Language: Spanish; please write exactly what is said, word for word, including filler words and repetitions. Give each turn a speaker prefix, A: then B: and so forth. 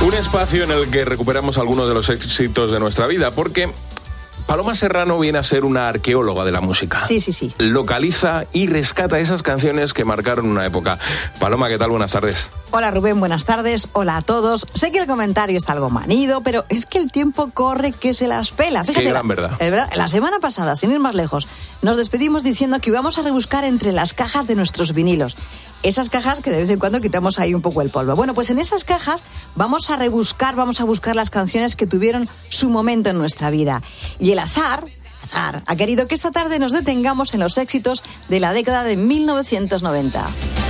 A: Un espacio en el que recuperamos algunos de los éxitos de nuestra vida, porque Paloma Serrano viene a ser una arqueóloga de la música.
B: Sí, sí, sí.
A: Localiza y rescata esas canciones que marcaron una época. Paloma, ¿qué tal? Buenas tardes.
B: Hola Rubén, buenas tardes. Hola a todos. Sé que el comentario está algo manido, pero es que el tiempo corre que se las pela. Fíjate,
A: Qué gran
B: la,
A: verdad.
B: Es verdad. La semana pasada, sin ir más lejos, nos despedimos diciendo que íbamos a rebuscar entre las cajas de nuestros vinilos. Esas cajas que de vez en cuando quitamos ahí un poco el polvo. Bueno, pues en esas cajas vamos a rebuscar, vamos a buscar las canciones que tuvieron su momento en nuestra vida. Y el azar, azar ha querido que esta tarde nos detengamos en los éxitos de la década de mil novecientos noventa.